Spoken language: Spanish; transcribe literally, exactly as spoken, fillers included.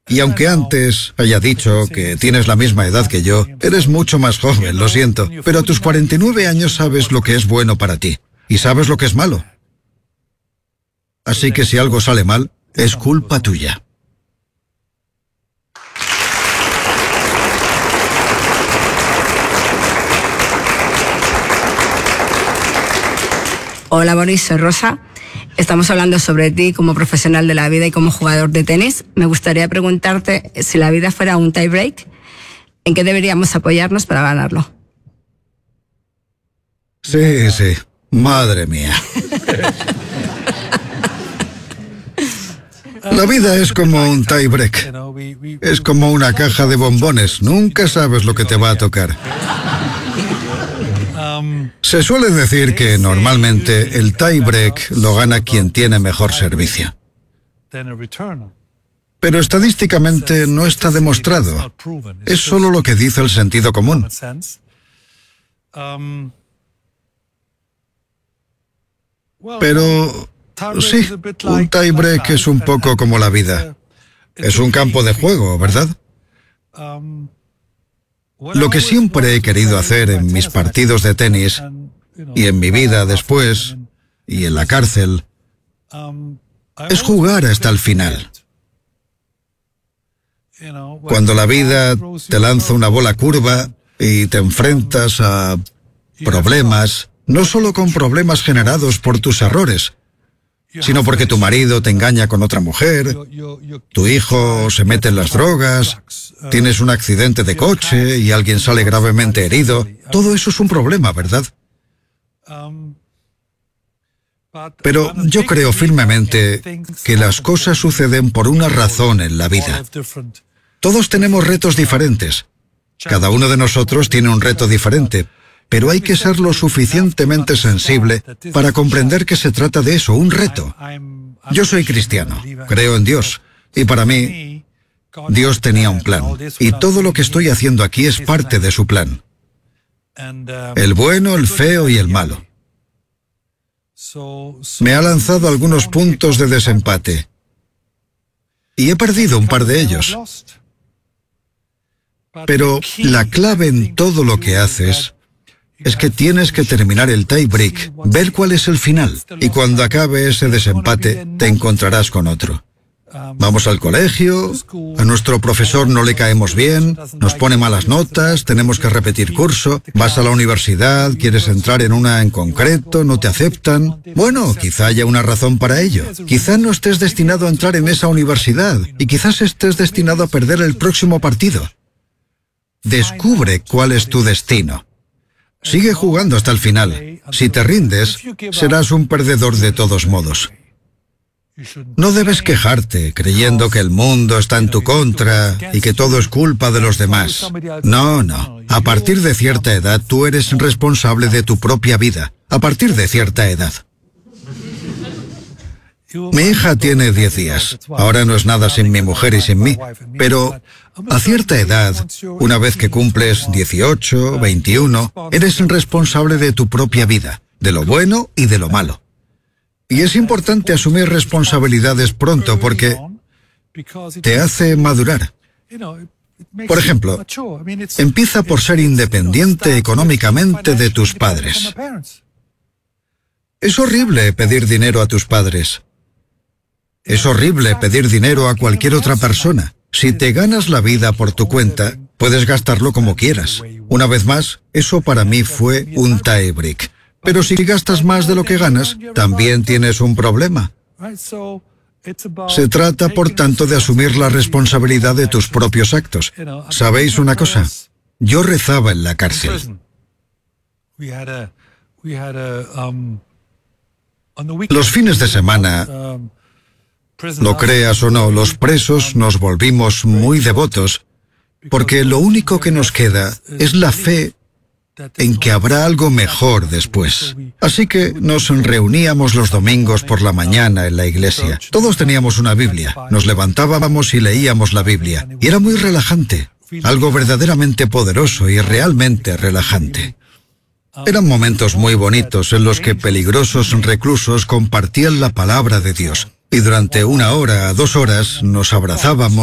Y aunque antes haya dicho que tienes la misma edad que yo, eres mucho más joven, lo siento. Pero a tus cuarenta y nueve años sabes lo que es bueno para ti. Y sabes lo que es malo. Así que si algo sale mal, es culpa tuya. Hola Boris, soy Rosa. Estamos hablando sobre ti como profesional de la vida y como jugador de tenis. Me gustaría preguntarte, si la vida fuera un tie break, ¿en qué deberíamos apoyarnos para ganarlo? Sí, sí. Madre mía. La vida es como un tie break. Es como una caja de bombones. Nunca sabes lo que te va a tocar. Se suele decir que normalmente el tie break lo gana quien tiene mejor servicio. Pero estadísticamente no está demostrado. Es solo lo que dice el sentido común. Pero sí, un tie break es un poco como la vida. Es un campo de juego, ¿verdad? Lo que siempre he querido hacer en mis partidos de tenis y en mi vida después y en la cárcel es jugar hasta el final. Cuando la vida te lanza una bola curva y te enfrentas a problemas, no solo con problemas generados por tus errores, sino porque tu marido te engaña con otra mujer, tu hijo se mete en las drogas, tienes un accidente de coche y alguien sale gravemente herido. Todo eso es un problema, ¿verdad? Pero yo creo firmemente que las cosas suceden por una razón en la vida. Todos tenemos retos diferentes. Cada uno de nosotros tiene un reto diferente. Pero hay que ser lo suficientemente sensible para comprender que se trata de eso, un reto. Yo soy cristiano, creo en Dios, y para mí, Dios tenía un plan, y todo lo que estoy haciendo aquí es parte de su plan. El bueno, el feo y el malo. Me ha lanzado algunos puntos de desempate, y he perdido un par de ellos. Pero la clave en todo lo que haces es que tienes que terminar el tie break, ver cuál es el final, y cuando acabe ese desempate, te encontrarás con otro. Vamos al colegio, a nuestro profesor no le caemos bien, nos pone malas notas, tenemos que repetir curso, vas a la universidad, quieres entrar en una en concreto, no te aceptan. Bueno, quizá haya una razón para ello. Quizá no estés destinado a entrar en esa universidad, y quizás estés destinado a perder el próximo partido. Descubre cuál es tu destino. Sigue jugando hasta el final. Si te rindes, serás un perdedor de todos modos. No debes quejarte creyendo que el mundo está en tu contra y que todo es culpa de los demás. No, no. A partir de cierta edad, tú eres responsable de tu propia vida. A partir de cierta edad. Mi hija tiene diez días. Ahora no es nada sin mi mujer y sin mí. Pero a cierta edad, una vez que cumples dieciocho, veintiuno, eres responsable de tu propia vida, de lo bueno y de lo malo. Y es importante asumir responsabilidades pronto porque te hace madurar. Por ejemplo, empieza por ser independiente económicamente de tus padres. Es horrible pedir dinero a tus padres. Es horrible pedir dinero a cualquier otra persona. Si te ganas la vida por tu cuenta, puedes gastarlo como quieras. Una vez más, eso para mí fue un tie break. Pero si gastas más de lo que ganas, también tienes un problema. Se trata, por tanto, de asumir la responsabilidad de tus propios actos. ¿Sabéis una cosa? Yo rezaba en la cárcel. Los fines de semana, lo creas o no, los presos nos volvimos muy devotos, porque lo único que nos queda es la fe en que habrá algo mejor después. Así que nos reuníamos los domingos por la mañana en la iglesia. Todos teníamos una Biblia. Nos levantábamos y leíamos la Biblia. Y era muy relajante. Algo verdaderamente poderoso y realmente relajante. Eran momentos muy bonitos en los que peligrosos reclusos compartían la palabra de Dios. Y durante una hora a dos horas nos abrazábamos